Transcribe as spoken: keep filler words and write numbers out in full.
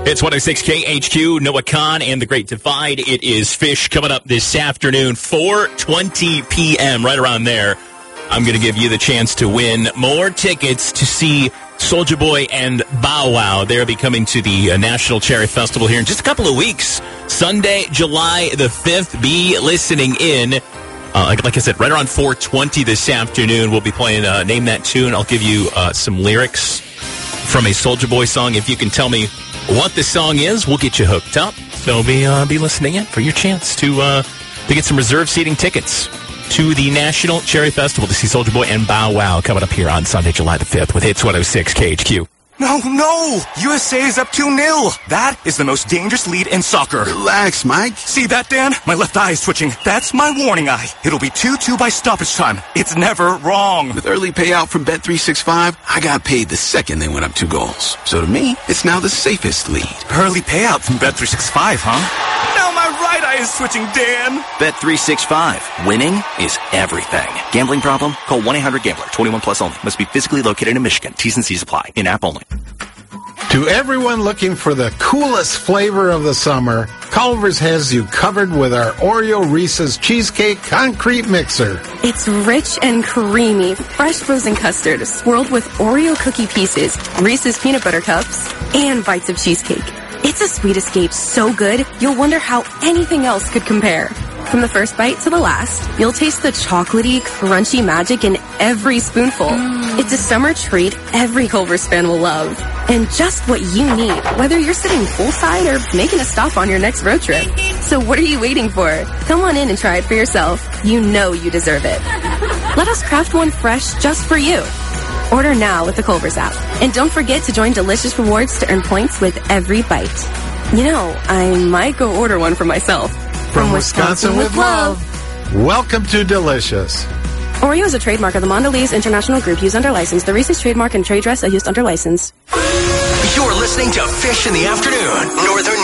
It's one oh six K H Q, Noah Khan and the Great Divide. It is Fish coming up this afternoon, four twenty p.m., right around there. I'm going to give you the chance to win more tickets to see Soulja Boy and Bow Wow. They'll be coming to the uh, National Cherry Festival here in just a couple of weeks. Sunday, July the fifth. Be listening in. Uh, like, like I said, right around four twenty this afternoon, we'll be playing uh, Name That Tune. I'll give you uh, some lyrics from a Soulja Boy song. If you can tell me what the song is, we'll get you hooked up. So be uh, be listening in for your chance to uh, to get some reserved seating tickets to the National Cherry Festival to see Soulja Boy and Bow Wow coming up here on Sunday, July the fifth with Hits one oh six K H Q. No, no! U S A is up two nil. That is the most dangerous lead in soccer. Relax, Mike. See that, Dan? My left eye is twitching. That's my warning eye. It'll be two two by stoppage time. It's never wrong. With early payout from Bet three sixty-five, I got paid the second they went up two goals. So to me, it's now the safest lead. Early payout from Bet three sixty-five, huh? Now my right eye is twitching, Dan. Bet three sixty-five. Winning is everything. Gambling problem? Call one eight hundred gambler. twenty-one plus only. Must be physically located in Michigan. T's and C's apply. In-app only. To everyone looking for the coolest flavor of the summer, Culver's has you covered with our Oreo Reese's Cheesecake Concrete Mixer. It's rich and creamy, fresh frozen custard swirled with Oreo cookie pieces, Reese's peanut butter cups, and bites of cheesecake. It's a sweet escape so good, you'll wonder how anything else could compare. From the first bite to the last, you'll taste the chocolatey, crunchy magic in every spoonful. Mm. It's a summer treat every Culver's fan will love. And just what you need, whether you're sitting poolside or making a stop on your next road trip. So what are you waiting for? Come on in and try it for yourself. You know you deserve it. Let us craft one fresh just for you. Order now with the Culver's app. And don't forget to join Delicious Rewards to earn points with every bite. You know, I might go order one for myself. From, From Wisconsin, Wisconsin with love. Welcome to Delicious. Oreo is a trademark of the Mondelez International Group used under license. The Reese's trademark and trade dress are used under license. You're listening to Fish in the Afternoon, Northern